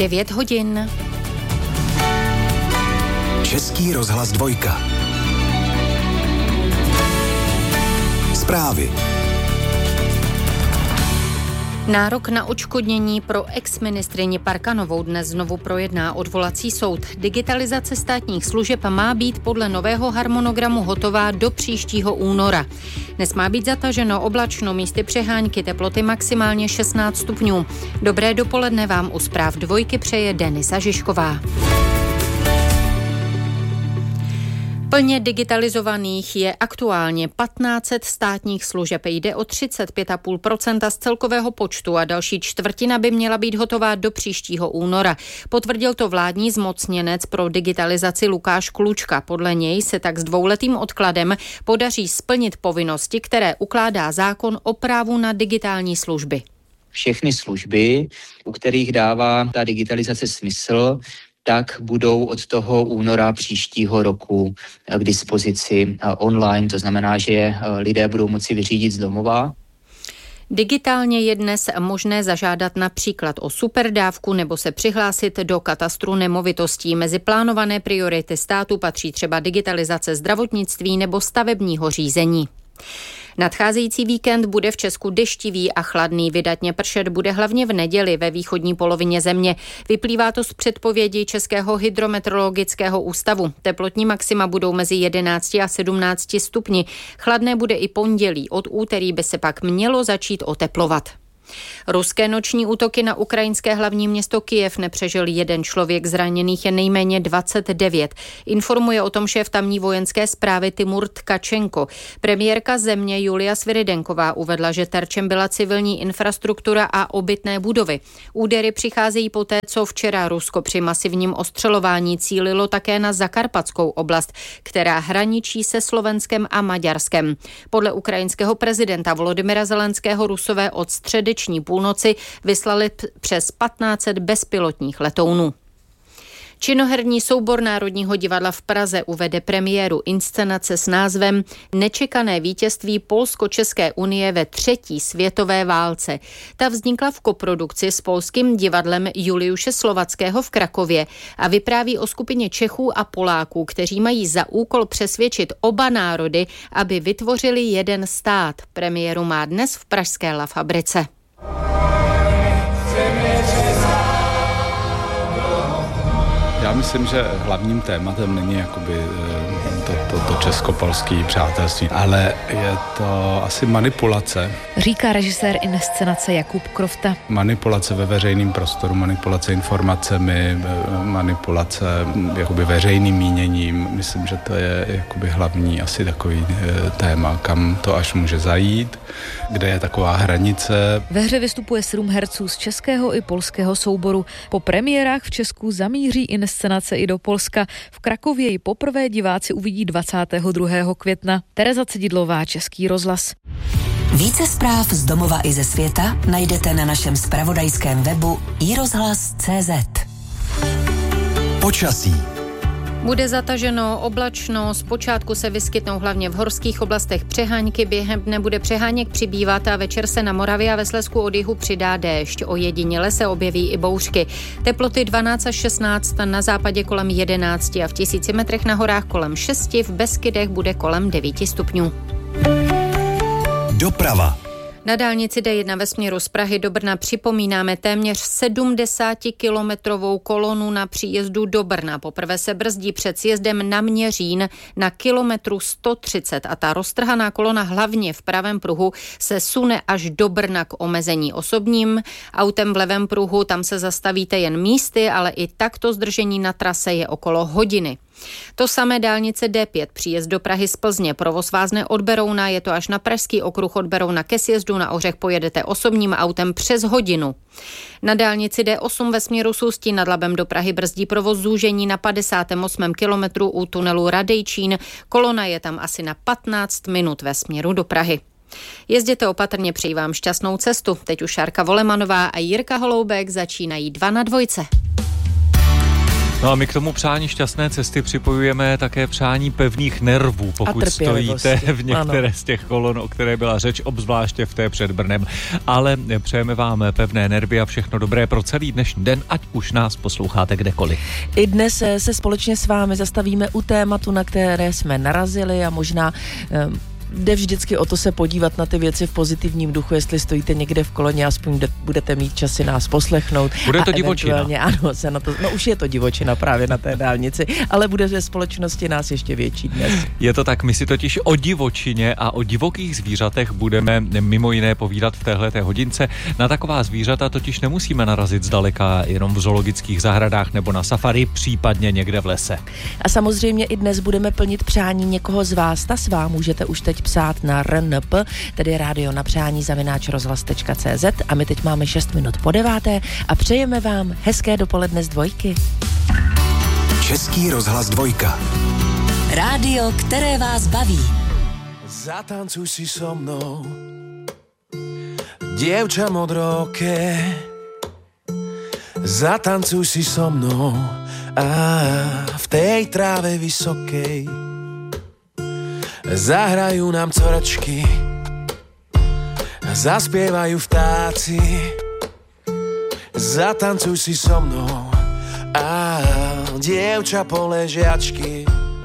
9 hodin. Český rozhlas 2. Zprávy. Nárok na odškodnění pro exministryni Parkanovou dnes znovu projedná odvolací soud. Digitalizace státních služeb má být podle nového harmonogramu hotová do příštího února. Dnes má být zataženo, oblačno, místy přehánky, teploty maximálně 16 stupňů. Dobré dopoledne vám u zpráv 2 přeje Denisa Žižková. Plně digitalizovaných je aktuálně 1500 státních služeb. Jde o 35,5% z celkového počtu a další čtvrtina by měla být hotová do příštího února. Potvrdil to vládní zmocněnec pro digitalizaci Lukáš Klučka. Podle něj se tak s 2letým odkladem podaří splnit povinnosti, které ukládá zákon o právu na digitální služby. Všechny služby, u kterých dává ta digitalizace smysl, tak budou od toho února příštího roku k dispozici online. To znamená, že lidé budou moci vyřídit z domova. Digitálně je dnes možné zažádat například o superdávku nebo se přihlásit do katastru nemovitostí. Mezi plánované priority státu patří třeba digitalizace zdravotnictví nebo stavebního řízení. Nadcházející víkend bude v Česku deštivý a chladný. Vydatně pršet bude hlavně v neděli ve východní polovině země. Vyplývá to z předpovědi Českého hydrometeorologického ústavu. Teplotní maxima budou mezi 11 a 17 stupni. Chladné bude i pondělí. Od úterý by se pak mělo začít oteplovat. Ruské noční útoky na ukrajinské hlavní město Kyjev nepřežil jeden člověk, zraněných je nejméně 29. Informuje o tom šéf tamní vojenské správy Timur Tkačenko. Premiérka země Julia Sviridenková uvedla, že terčem byla civilní infrastruktura a obytné budovy. Údery přicházejí poté, co včera Rusko při masivním ostřelování cílilo také na Zakarpatskou oblast, která hraničí se Slovenskem a Maďarskem. Podle ukrajinského prezidenta Volodymyra Zelenského Rusové od středeční půlnoci vyslali přes 1500 bezpilotních letounů. Činoherní soubor Národního divadla v Praze uvede premiéru inscenace s názvem Nečekané vítězství Polsko-České unie ve 3. světové válce. Ta vznikla v koprodukci s polským divadlem Juliuše Slovackého v Krakově a vypráví o skupině Čechů a Poláků, kteří mají za úkol přesvědčit oba národy, aby vytvořili jeden stát. Premiéru má dnes v pražské La Fabrice. Já myslím, že hlavním tématem není jakoby to česko-polské přátelství, ale je to asi manipulace. Říká režisér inscenace Jakub Krofta. Manipulace ve veřejném prostoru, manipulace informacemi, manipulace jakoby veřejným míněním. Myslím, že to je jakoby hlavní asi takový téma, kam to až může zajít, kde je taková hranice. Ve hře vystupuje 7 herců z českého i polského souboru. Po premiérách v Česku zamíří inscenace i do Polska. V Krakově ji poprvé diváci uvidí 22. května. Tereza Cedidlová, Český rozhlas. Více zpráv z domova i ze světa najdete na našem zpravodajském webu iRozhlas.cz. Počasí. Bude zataženo, oblačno, zpočátku se vyskytnou hlavně v horských oblastech přehánky, během dne bude přeháněk přibývat a večer se na Moravě a ve Slezsku od jihu přidá déšť. Ojediněle se objeví i bouřky. Teploty 12 až 16, na západě kolem 11 a v 1000 metrech na horách kolem 6, v Beskydech bude kolem 9 stupňů. Doprava. Na dálnici D1 ve směru z Prahy do Brna připomínáme téměř 70kilometrovou kolonu na příjezdu do Brna. Poprvé se brzdí před sjezdem na Měřín na kilometru 130 a ta roztrhaná kolona hlavně v pravém pruhu se sune až do Brna k omezení. Osobním autem v levém pruhu tam se zastavíte jen místy, ale i takto zdržení na trase je okolo hodiny. To samé dálnice D5, příjezd do Prahy z Plzně, provoz vázne od Berouna, je to až na pražský okruh od Berouna ke sjezdu na Ohřech pojedete osobním autem přes hodinu. Na dálnici D8 ve směru z Ústí nad Labem do Prahy brzdí provoz zúžení na 58. kilometru u tunelu Radejčín, kolona je tam asi na 15 minut ve směru do Prahy. Jezděte opatrně, přeji vám šťastnou cestu. Teď už Šárka Volemanová a Jirka Holoubek začínají 2 na 2. No a my k tomu přání šťastné cesty připojujeme také přání pevných nervů, pokud stojíte v některé z těch kolon, o které byla řeč, obzvláště v té před Brnem. Ale přejeme vám pevné nervy a všechno dobré pro celý dnešní den, ať už nás posloucháte kdekoliv. I dnes se společně s vámi zastavíme u tématu, na které jsme narazili a možná jde vždycky o to se podívat na ty věci v pozitivním duchu, jestli stojíte někde v koloně, aspoň budete mít časy nás poslechnout. Bude to divočina. Ano, se na to, no už je to divočina právě na té dálnici, ale bude ve společnosti nás ještě větší dnes. Je to tak, my si totiž o divočině a o divokých zvířatech budeme mimo jiné povídat v téhleté hodince. Na taková zvířata totiž nemusíme narazit zdaleka jenom v zoologických zahradách nebo na safari, případně někde v lese. A samozřejmě i dnes budeme plnit přání někoho z vás. Ta svá můžete už teď psát na RNP, tedy radionapřání@rozhlas.cz a my teď máme 6 minut po 9 a přejeme vám hezké dopoledne z Dvojky. Český rozhlas Dvojka. Rádio, které vás baví. Zatancuj si so mnou, dievča modroké. Zatancuj si so mnou a v tej tráve vysokej zahrajú nám coračky, zaspievajú vtáci. Zatancuj si so mnou a dievča poležiačky.